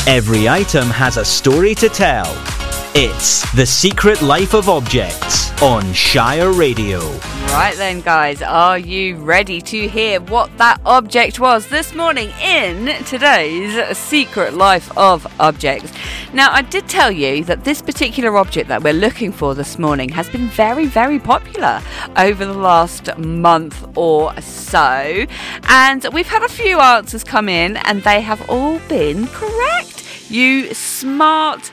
Every item has a story to tell. It's The Secret Life of Objects on Shire Radio. Right then, guys, are you ready to hear what that object was this morning in today's Secret Life of Objects? Now, I did tell you that this particular object that we're looking for this morning has been very, very popular over the last month or so. And we've had a few answers come in, and they have all been correct. You smart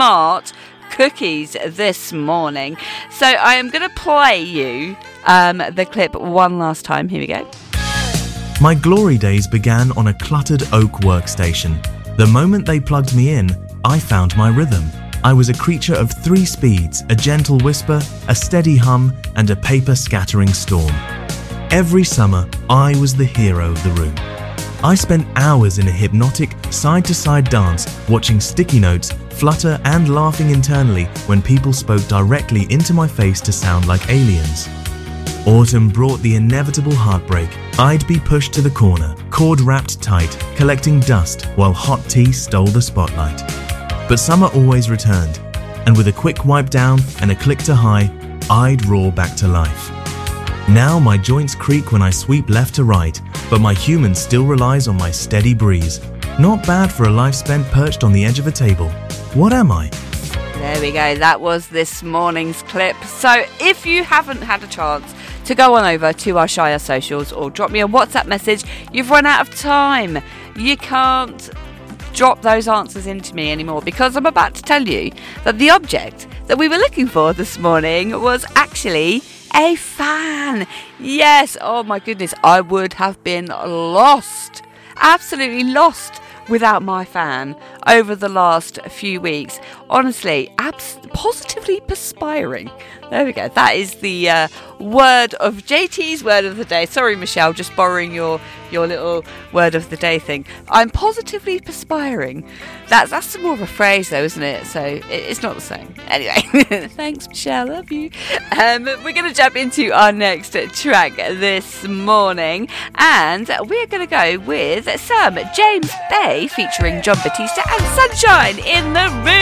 cookies this morning. So I am going to play you the clip one last time. Here we go. My glory days began on a cluttered oak workstation. The moment they plugged me in, I found my rhythm. I was a creature of 3 speeds, a gentle whisper, a steady hum, and a paper-scattering storm. Every summer, I was the hero of the room. I spent hours in a hypnotic side-to-side dance, watching sticky notes flutter and laughing internally when people spoke directly into my face to sound like aliens. Autumn brought the inevitable heartbreak. I'd be pushed to the corner, cord wrapped tight, collecting dust while hot tea stole the spotlight. But summer always returned, and with a quick wipe down and a click to high, I'd roar back to life. Now my joints creak when I sweep left to right, but my human still relies on my steady breeze. Not bad for a life spent perched on the edge of a table. What am I? There we go. That was this morning's clip. So if you haven't had a chance to go on over to our Shire socials or drop me a WhatsApp message, you've run out of time. You can't drop those answers into me anymore, because I'm about to tell you that the object that we were looking for this morning was actually a fan. Yes, oh my goodness, I would have been lost, absolutely lost without my fan over the last few weeks. Honestly, positively perspiring. There we go. That is the word of JT's word of the day. Sorry, Michelle, just borrowing your little word of the day thing. I'm positively perspiring. That's more of a phrase, though, isn't it? So it's not the same. Anyway, thanks, Michelle. Love you. We're going to jump into our next track this morning, and we're going to go with some James Bay featuring John Batista and Sunshine in the Room.